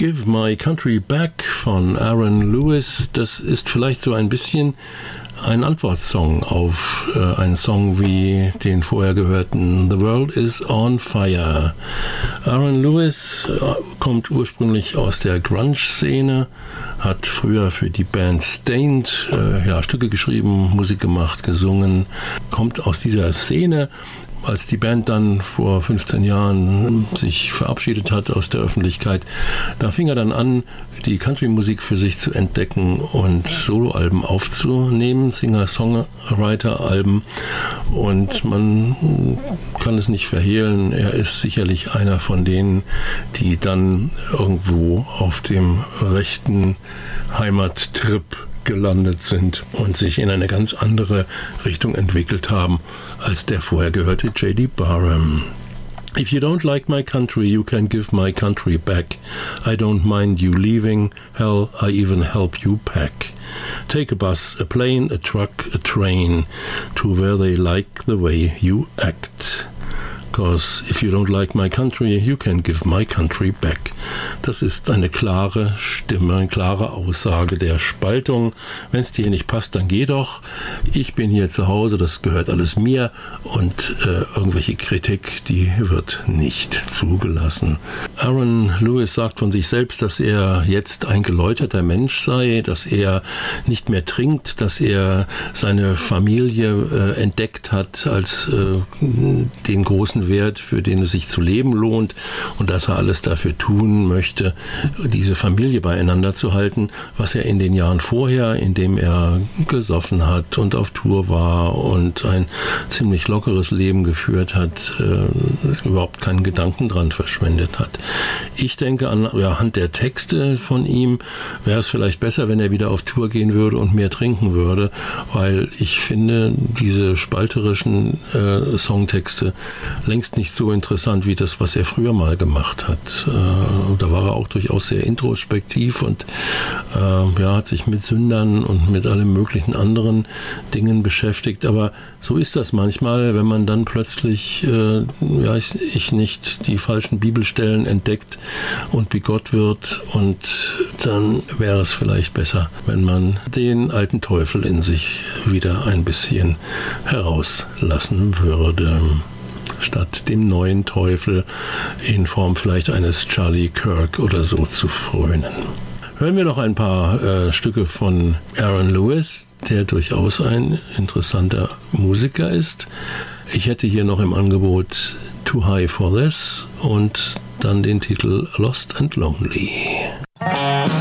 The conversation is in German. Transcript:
Give My Country Back von Aaron Lewis, das ist vielleicht so ein bisschen ein Antwortsong auf einen Song wie den vorher gehörten The World is on Fire. Aaron Lewis kommt ursprünglich aus der Grunge-Szene, hat früher für die Band Stained Stücke geschrieben, Musik gemacht, gesungen, kommt aus dieser Szene. Als die Band dann vor 15 Jahren sich verabschiedet hat aus der Öffentlichkeit, da fing er dann an, die Country-Musik für sich zu entdecken und Soloalben aufzunehmen, Singer-Songwriter-Alben. Und man kann es nicht verhehlen, er ist sicherlich einer von denen, die dann irgendwo auf dem rechten Heimattrip gelandet sind und sich in eine ganz andere Richtung entwickelt haben als der vorher gehörte J.D. Barham. If you don't like my country, you can give my country back. I don't mind you leaving. Hell, I even help you pack. Take a bus, a plane, a truck, a train to where they like the way you act. 'Cause if you don't like my country, you can give my country back. Das ist eine klare Stimme, eine klare Aussage der Spaltung. Wenn es dir nicht passt, dann geh doch. Ich bin hier zu Hause, das gehört alles mir und irgendwelche Kritik, die wird nicht zugelassen. Aaron Lewis sagt von sich selbst, dass er jetzt ein geläuterter Mensch sei, dass er nicht mehr trinkt, dass er seine Familie entdeckt hat als den großen Wert, für den es sich zu leben lohnt und dass er alles dafür tun möchte, diese Familie beieinander zu halten, was er in den Jahren vorher, in dem er gesoffen hat und auf Tour war und ein ziemlich lockeres Leben geführt hat, überhaupt keinen Gedanken dran verschwendet hat. Ich denke, anhand der Texte von ihm wäre es vielleicht besser, wenn er wieder auf Tour gehen würde und mehr trinken würde, weil ich finde, diese spalterischen Songtexte längst nicht so interessant wie das, was er früher mal gemacht hat. Da war er auch durchaus sehr introspektiv und hat sich mit Sündern und mit allem möglichen anderen Dingen beschäftigt. Aber so ist das manchmal, wenn man dann plötzlich, die falschen Bibelstellen entdeckt und bigott wird, und dann wäre es vielleicht besser, wenn man den alten Teufel in sich wieder ein bisschen herauslassen würde, statt dem neuen Teufel in Form vielleicht eines Charlie Kirk oder so zu frönen. Hören wir noch ein paar Stücke von Aaron Lewis, der durchaus ein interessanter Musiker ist. Ich hätte hier noch im Angebot Too High for This und dann den Titel Lost and Lonely.